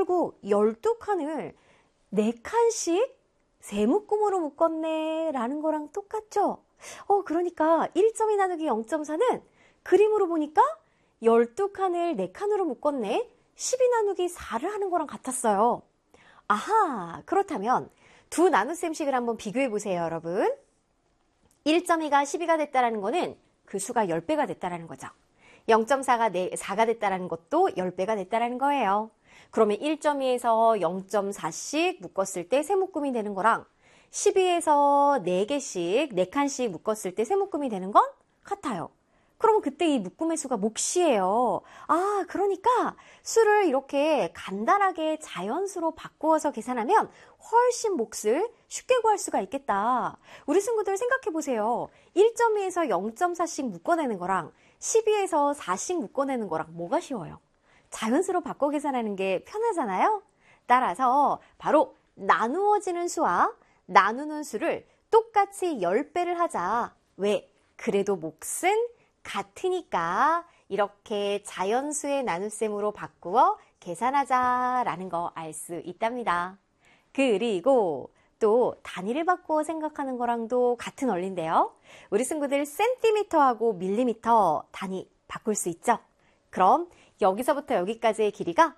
결국 12칸을 4칸씩 세묶음으로 묶었네 라는 거랑 똑같죠? 그러니까 1.2 나누기 0.4는 그림으로 보니까 12칸을 4칸으로 묶었네 12 나누기 4를 하는 거랑 같았어요. 아하, 그렇다면 두 나눗셈식을 한번 비교해 보세요, 여러분. 1.2가 12가 됐다는 거는 그 수가 10배가 됐다는 거죠. 0.4가 4가 됐다는 것도 10배가 됐다는 거예요. 그러면 1.2에서 0.4씩 묶었을 때 세묶음이 되는 거랑 12에서 4개씩, 4칸씩 묶었을 때 세묶음이 되는 건 같아요. 그러면 그때 이 묶음의 수가 몫이에요. 그러니까 수를 이렇게 간단하게 자연수로 바꾸어서 계산하면 훨씬 몫을 쉽게 구할 수가 있겠다. 우리 친구들 생각해 보세요. 1.2에서 0.4씩 묶어내는 거랑 12에서 4씩 묶어내는 거랑 뭐가 쉬워요? 자연수로 바꿔 계산하는 게 편하잖아요. 따라서 바로 나누어지는 수와 나누는 수를 똑같이 10배를 하자. 왜? 그래도 몫은 같으니까 이렇게 자연수의 나눗셈으로 바꾸어 계산하자라는 거 알 수 있답니다. 그리고 또 단위를 바꾸어 생각하는 거랑도 같은 원리인데요. 우리 친구들 센티미터하고 밀리미터 단위 바꿀 수 있죠? 그럼 여기서부터 여기까지의 길이가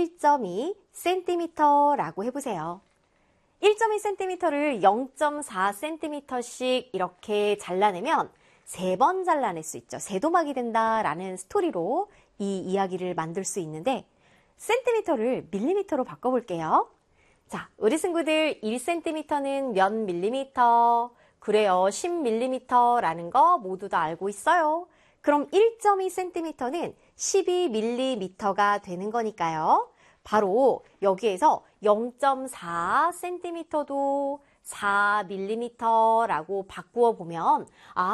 1.2cm라고 해보세요. 1.2cm를 0.4cm씩 이렇게 잘라내면 3번 잘라낼 수 있죠. 세도막이 된다라는 스토리로 이 이야기를 만들 수 있는데 센티미터를 밀리미터로 바꿔볼게요. 자, 우리 친구들 1cm는 몇 밀리미터? 그래요, 10mm라는 거 모두 다 알고 있어요. 그럼 1.2cm는 12mm가 되는 거니까요. 바로 여기에서 0.4cm도 4mm라고 바꾸어 보면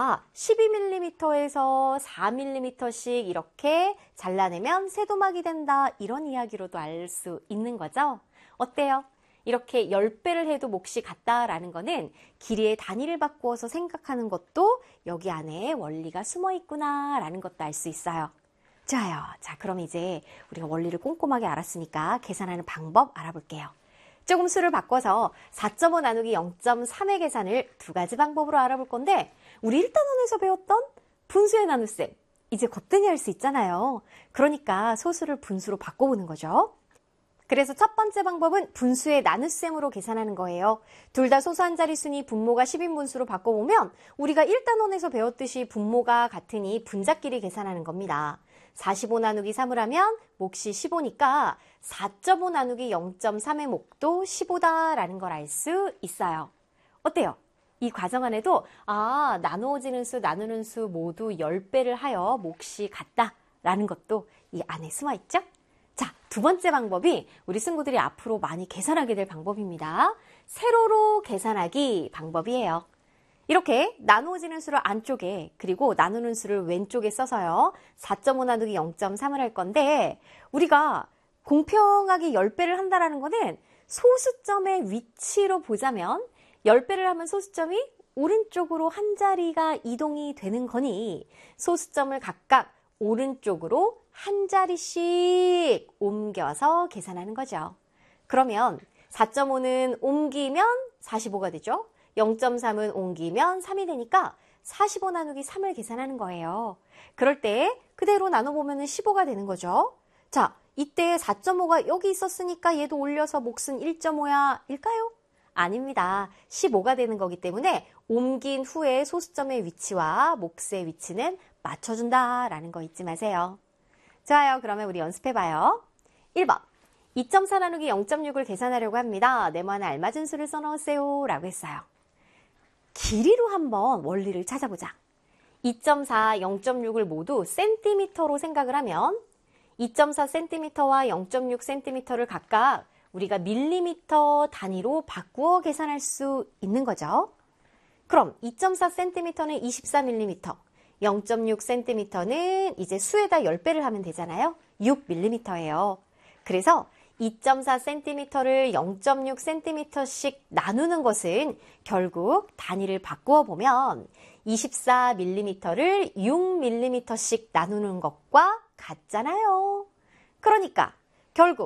12mm에서 4mm씩 이렇게 잘라내면 세도막이 된다 이런 이야기로도 알 수 있는 거죠. 어때요? 이렇게 10배를 해도 몫이 같다라는 거는 길이의 단위를 바꾸어서 생각하는 것도 여기 안에 원리가 숨어 있구나라는 것도 알 수 있어요. 좋아요. 자, 그럼 이제 우리가 원리를 꼼꼼하게 알았으니까 계산하는 방법 알아볼게요. 조금 수를 바꿔서 4.5 나누기 0.3의 계산을 두 가지 방법으로 알아볼 건데 우리 1단원에서 배웠던 분수의 나눗셈 이제 거뜬히 할 수 있잖아요. 그러니까 소수를 분수로 바꿔보는 거죠. 그래서 첫 번째 방법은 분수의 나눗셈으로 계산하는 거예요. 둘 다 소수 한 자릿수니 분모가 10인분수로 바꿔보면 우리가 1단원에서 배웠듯이 분모가 같으니 분자끼리 계산하는 겁니다. 45 나누기 3을 하면 몫이 15니까 4.5 나누기 0.3의 몫도 15다라는 걸 알 수 있어요. 어때요? 이 과정 안에도 나누어지는 수, 나누는 수 모두 10배를 하여 몫이 같다라는 것도 이 안에 숨어 있죠? 자, 두 번째 방법이 우리 친구들이 앞으로 많이 계산하게 될 방법입니다. 세로로 계산하기 방법이에요. 이렇게 나누어지는 수를 안쪽에 그리고 나누는 수를 왼쪽에 써서요. 4.5 나누기 0.3을 할 건데 우리가 공평하게 10배를 한다는 거는 소수점의 위치로 보자면 10배를 하면 소수점이 오른쪽으로 한 자리가 이동이 되는 거니 소수점을 각각 오른쪽으로 한 자리씩 옮겨서 계산하는 거죠. 그러면 4.5는 옮기면 45가 되죠. 0.3은 옮기면 3이 되니까 45 나누기 3을 계산하는 거예요. 그럴 때 그대로 나눠보면 15가 되는 거죠. 자, 이때 4.5가 여기 있었으니까 얘도 올려서 몫은 1.5야 일까요? 아닙니다. 15가 되는 거기 때문에 옮긴 후에 소수점의 위치와 몫의 위치는 맞춰준다라는 거 잊지 마세요. 좋아요. 그러면 우리 연습해봐요. 1번. 2.4 나누기 0.6을 계산하려고 합니다. 네모안에 알맞은 수를 써넣으세요. 라고 했어요. 길이로 한번 원리를 찾아보자. 2.4, 0.6을 모두 센티미터로 생각을 하면 2.4cm와 0.6cm를 각각 우리가 밀리미터 단위로 바꾸어 계산할 수 있는 거죠. 그럼 2.4cm는 24mm, 0.6cm는 이제 수에다 10배를 하면 되잖아요. 6mm예요. 그래서 2.4cm를 0.6cm씩 나누는 것은 결국 단위를 바꾸어 보면 24mm를 6mm씩 나누는 것과 같잖아요. 그러니까 결국